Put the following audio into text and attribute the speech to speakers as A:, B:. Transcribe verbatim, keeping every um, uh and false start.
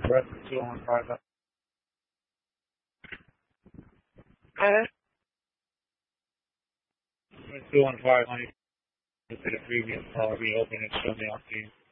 A: Rest of two one five.
B: Uh,
A: two one five, honey. To the previous call, reopen and show me off to you.